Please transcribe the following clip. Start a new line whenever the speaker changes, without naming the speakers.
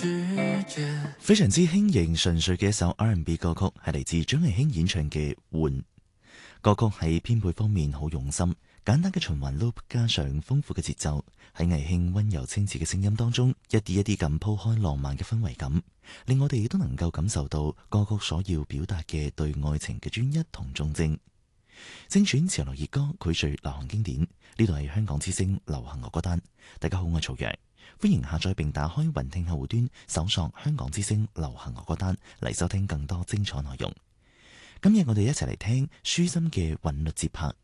非常之輕盈純粹嘅一首 R&B 歌曲，係嚟自張藝興演唱嘅《換》。歌曲喺編配方面好用心，簡單嘅循環 loop 加上豐富嘅節奏，喺藝興溫柔清澈嘅聲音當中，一啲一啲咁鋪開浪漫嘅氛圍感，令我哋亦都能夠感受到歌曲所要表達嘅對愛情嘅專一同忠貞。精選潮流熱歌，膾炙流行經典，呢度係香港之聲流行樂歌單。大家好，我係曹陽，歡迎下載並打開雲聽客戶端，搜索香港之聲流行樂歌單嚟收聽更多精彩內容。今日我哋一齊嚟聽舒心嘅韻律節拍，